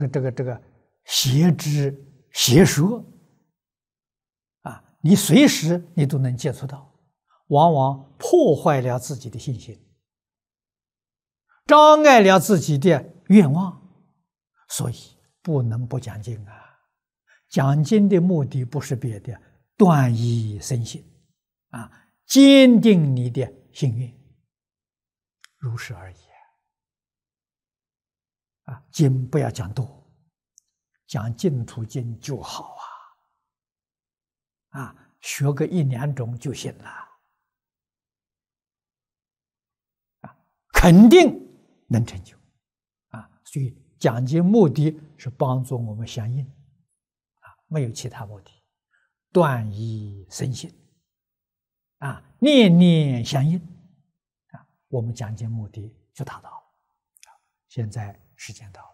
这个邪知邪说啊，你随时你都能接触到，往往破坏了自己的信心，障碍了自己的愿望，所以不能不讲经啊。讲经的目的不是别的，断疑生信啊，坚定你的心愿，如是而已啊。经不要讲多，讲净土经就好啊，学个1、2种就行了啊，肯定能成就啊。所以讲经目的是帮助我们相应啊，没有其他目的，断疑生信啊，念念相应啊，我们讲经目的就达到了。现在时间到了。